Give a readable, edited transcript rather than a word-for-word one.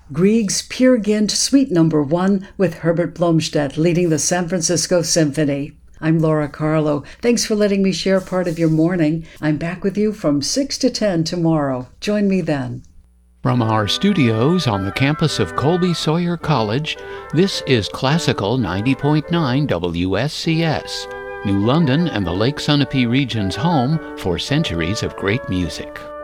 Grieg's Peer Gynt Suite No. 1 with Herbert Blomstedt leading the San Francisco Symphony. I'm Laura Carlo. Thanks for letting me share part of your morning. I'm back with you from 6 to 10 tomorrow. Join me then. From our studios on the campus of Colby Sawyer College, this is Classical 90.9 WSCS, New London and the Lake Sunapee region's home for centuries of great music.